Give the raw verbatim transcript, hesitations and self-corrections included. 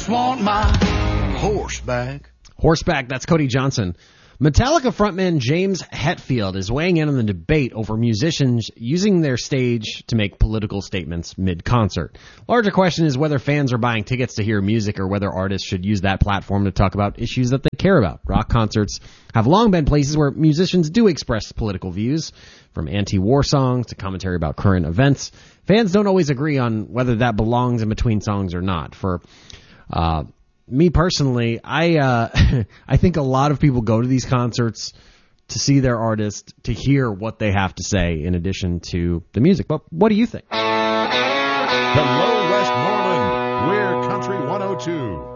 just want my horseback. Horseback, that's Cody Johnson. Metallica frontman James Hetfield is weighing in on the debate over musicians using their stage to make political statements mid-concert. Larger question is whether fans are buying tickets to hear music or whether artists should use that platform to talk about issues that they care about. Rock concerts have long been places where musicians do express political views, from anti-war songs to commentary about current events. Fans don't always agree on whether that belongs in between songs or not. For uh Me personally, I uh, I think a lot of people go to these concerts to see their artist, to hear what they have to say in addition to the music. But what do you think? Hello, Westmoreland. We're Country one oh two.